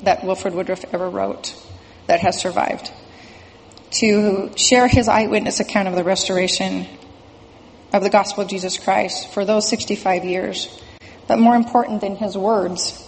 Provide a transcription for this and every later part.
that Wilford Woodruff ever wrote that has survived, to share his eyewitness account of the restoration of the gospel of Jesus Christ for those 65 years. But more important than his words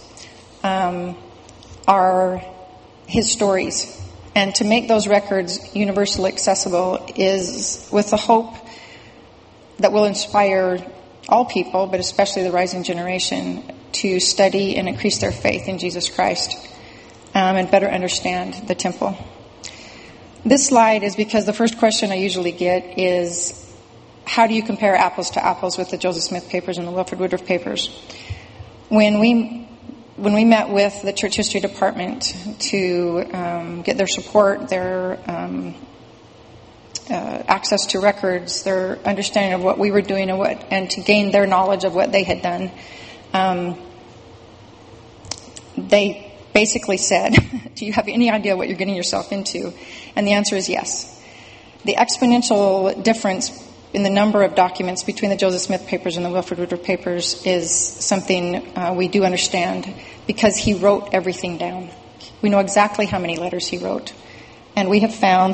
are his stories. And to make those records universally accessible is with the hope that will inspire all people, but especially the rising generation, to study and increase their faith in Jesus Christ and better understand the temple. This slide is because the first question I usually get is, how do you compare apples to apples with the Joseph Smith papers and the Wilford Woodruff papers? When we met with the Church History Department to get their support, their access to records, their understanding of what we were doing and to gain their knowledge of what they had done, they basically said, do you have any idea what you're getting yourself into? And the answer is yes. The exponential difference in the number of documents between the Joseph Smith papers and the Wilford Woodruff papers is something we do understand, because he wrote everything down. We know exactly how many letters he wrote, and we have found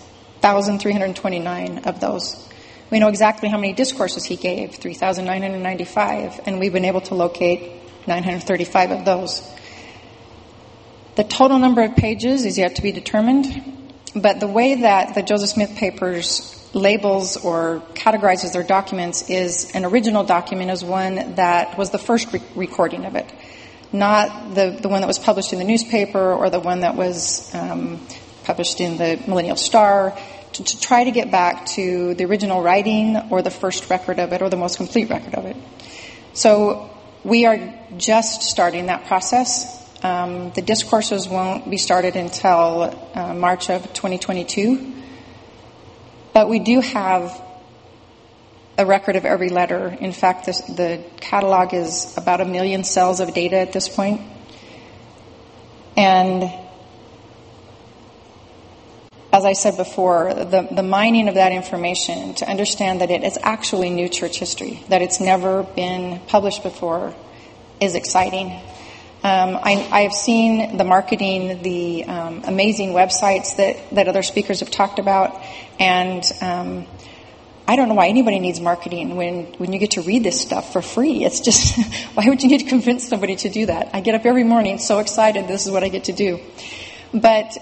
6,329 of those. We know exactly how many discourses he gave, 3,995, and we've been able to locate 935 of those. The total number of pages is yet to be determined, but the way that the Joseph Smith papers labels or categorizes their documents is an original document is one that was the first recording of it, not the one that was published in the newspaper or the one that was published in the Millennial Star, to try to get back to the original writing or the first record of it or the most complete record of it. So we are just starting that process. The discourses won't be started until March of 2022. But we do have a record of every letter. In fact, the catalog is about 1 million cells of data at this point. And as I said before, the mining of that information to understand that it is actually new church history, that it's never been published before, is exciting. I have seen the marketing, the amazing websites that other speakers have talked about, and I don't know why anybody needs marketing when you get to read this stuff for free. It's just, why would you need to convince somebody to do that? I get up every morning so excited this is what I get to do. But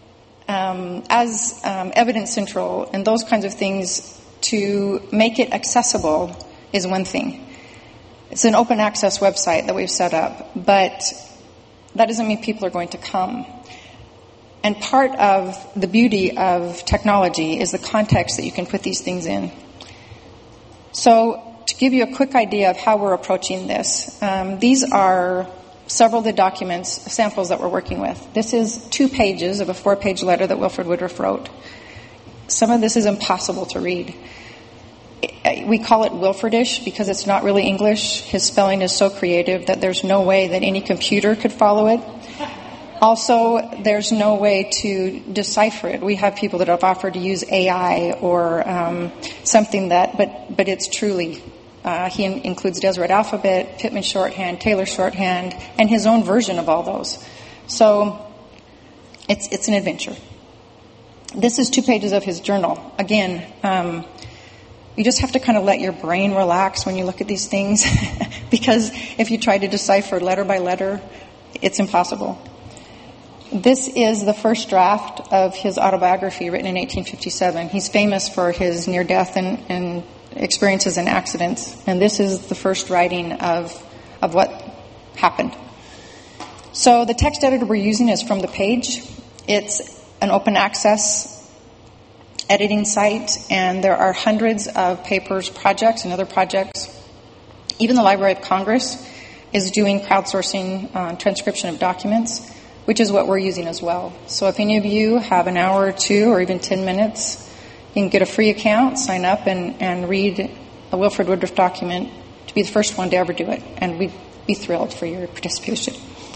as Evidence Central and those kinds of things, to make it accessible is one thing. It's an open access website that we've set up, but that doesn't mean people are going to come. And part of the beauty of technology is the context that you can put these things in. So to give you a quick idea of how we're approaching this, these are several of the documents, samples that we're working with. This is 2 pages of a 4-page letter that Wilford Woodruff wrote. Some of this is impossible to read. We call it Wilfordish because it's not really English. His spelling is so creative that there's no way that any computer could follow it. Also, there's no way to decipher it. We have people that have offered to use AI or something that, but it's truly, he includes Deseret Alphabet, Pitman Shorthand, Taylor Shorthand, and his own version of all those. So it's an adventure. This is 2 pages of his journal. Again, you just have to kind of let your brain relax when you look at these things, because if you try to decipher letter by letter, it's impossible. This is the first draft of his autobiography written in 1857. He's famous for his near-death and experiences and accidents, and this is the first writing of what happened. So the text editor we're using is From the Page. It's an open access editing site, and there are hundreds of papers, projects, and other projects. Even the Library of Congress is doing crowdsourcing transcription of documents, which is what we're using as well. So if any of you have an hour or 2 or even 10 minutes, you can get a free account, sign up, and read a Wilford Woodruff document to be the first one to ever do it, and we'd be thrilled for your participation.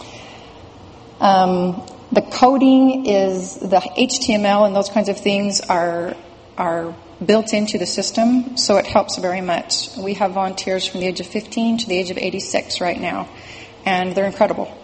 The coding is, the HTML and those kinds of things are built into the system, so it helps very much. We have volunteers from the age of 15 to the age of 86 right now, and they're incredible.